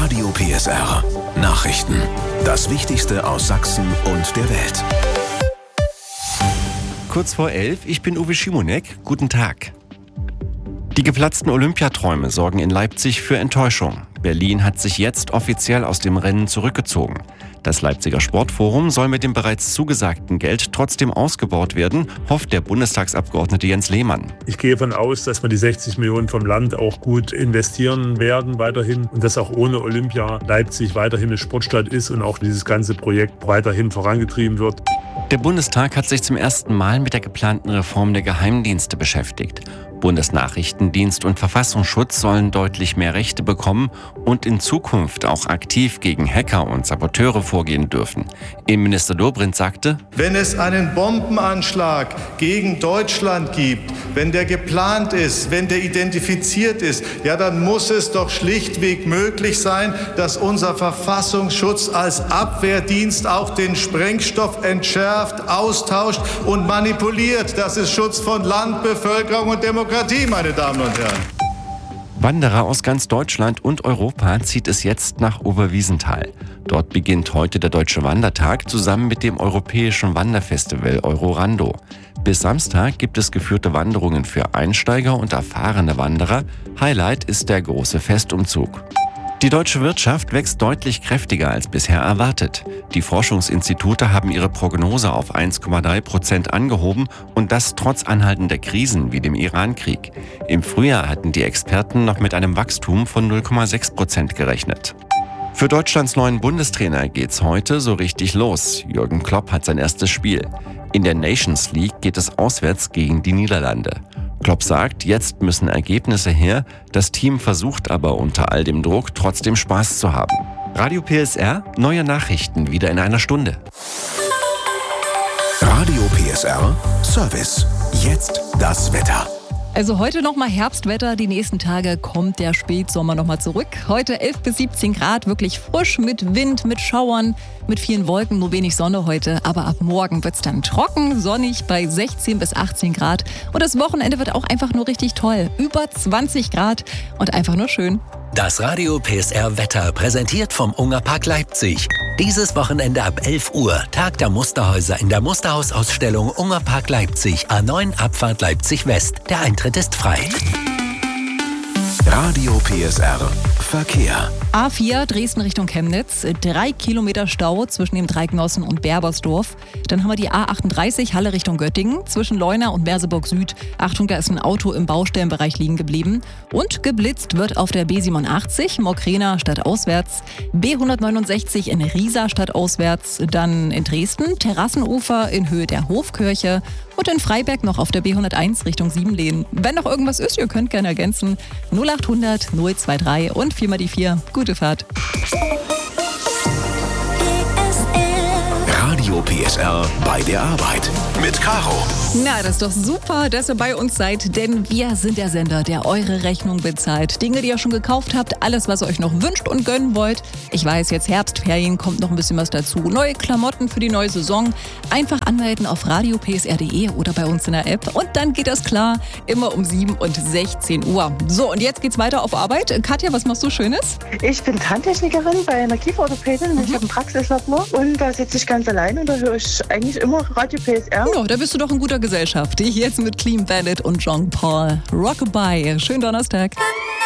Radio PSR. Nachrichten. Das Wichtigste aus Sachsen und der Welt. Kurz vor 11, ich bin Uwe Schimonek. Guten Tag. Die geplatzten Olympiaträume sorgen in Leipzig für Enttäuschung. Berlin hat sich jetzt offiziell aus dem Rennen zurückgezogen. Das Leipziger Sportforum soll mit dem bereits zugesagten Geld trotzdem ausgebaut werden, hofft der Bundestagsabgeordnete Jens Lehmann. Ich gehe davon aus, dass wir die 60 Millionen vom Land auch gut investieren werden weiterhin und dass auch ohne Olympia Leipzig weiterhin eine Sportstadt ist und auch dieses ganze Projekt weiterhin vorangetrieben wird. Der Bundestag hat sich zum ersten Mal mit der geplanten Reform der Geheimdienste beschäftigt. Bundesnachrichtendienst und Verfassungsschutz sollen deutlich mehr Rechte bekommen und in Zukunft auch aktiv gegen Hacker und Saboteure vorgehen dürfen. Innenminister Dobrindt sagte: Wenn es einen Bombenanschlag gegen Deutschland gibt, wenn der geplant ist, wenn der identifiziert ist, ja, dann muss es doch schlichtweg möglich sein, dass unser Verfassungsschutz als Abwehrdienst auch den Sprengstoff entschärft, austauscht und manipuliert. Das ist Schutz von Land, Bevölkerung und Demokratie, meine Damen und Herren. Wanderer aus ganz Deutschland und Europa zieht es jetzt nach Oberwiesenthal. Dort beginnt heute der Deutsche Wandertag zusammen mit dem europäischen Wanderfestival Eurorando. Bis Samstag gibt es geführte Wanderungen für Einsteiger und erfahrene Wanderer. Highlight ist der große Festumzug. Die deutsche Wirtschaft wächst deutlich kräftiger als bisher erwartet. Die Forschungsinstitute haben ihre Prognose auf 1,3% angehoben und das trotz anhaltender Krisen wie dem Iran-Krieg. Im Frühjahr hatten die Experten noch mit einem Wachstum von 0,6% gerechnet. Für Deutschlands neuen Bundestrainer geht's heute so richtig los. Jürgen Klopp hat sein erstes Spiel. In der Nations League geht es auswärts gegen die Niederlande. Klopp sagt, jetzt müssen Ergebnisse her. Das Team versucht aber unter all dem Druck trotzdem Spaß zu haben. Radio PSR, neue Nachrichten wieder in einer Stunde. Radio PSR Service. Jetzt das Wetter. Also heute nochmal Herbstwetter, die nächsten Tage kommt der Spätsommer nochmal zurück. Heute 11 bis 17 Grad, wirklich frisch mit Wind, mit Schauern, mit vielen Wolken, nur wenig Sonne heute. Aber ab morgen wird es dann trocken, sonnig bei 16 bis 18 Grad. Und das Wochenende wird auch einfach nur richtig toll. Über 20 Grad und einfach nur schön. Das Radio PSR Wetter präsentiert vom Ungerpark Leipzig. Dieses Wochenende ab 11 Uhr, Tag der Musterhäuser in der Musterhausausstellung Ungerpark Leipzig, A9 Abfahrt Leipzig West. Der Eintritt ist frei. Radio PSR Verkehr. A4 Dresden Richtung Chemnitz, 3 Kilometer Stau zwischen dem Dreigenossen und Berbersdorf. Dann haben wir die A38 Halle Richtung Göttingen, zwischen Leuna und Merseburg Süd. Achtung, da ist ein Auto im Baustellenbereich liegen geblieben. Und geblitzt wird auf der B87 Mokrena stadtauswärts, B169 in Riesa stadtauswärts, dann in Dresden Terrassenufer in Höhe der Hofkirche und in Freiberg noch auf der B101 Richtung Siebenlehn. Wenn noch irgendwas ist, ihr könnt gerne ergänzen. 0800 023 und 4 mal die 4. Gute Fahrt. Radio PSR bei der Arbeit mit Caro. Na, das ist doch super, dass ihr bei uns seid, denn wir sind der Sender, der eure Rechnung bezahlt. Dinge, die ihr schon gekauft habt, alles, was ihr euch noch wünscht und gönnen wollt. Ich weiß, jetzt Herbstferien, kommt noch ein bisschen was dazu. Neue Klamotten für die neue Saison. Einfach anmelden auf radiopsr.de oder bei uns in der App und dann geht das klar, immer um 7 und 16 Uhr. So, und jetzt geht's weiter auf Arbeit. Katja, was machst du Schönes? Ich bin Zahntechnikerin bei einer Kieferorthopädin. Ich habe ein Praxislabor und da sitze ich ganz allein und da höre ich eigentlich immer Radio PSR. Ja, da bist du doch in guter Gesellschaft. Jetzt mit Clean Bandit und Jean Paul. Rockabye. Schönen Donnerstag.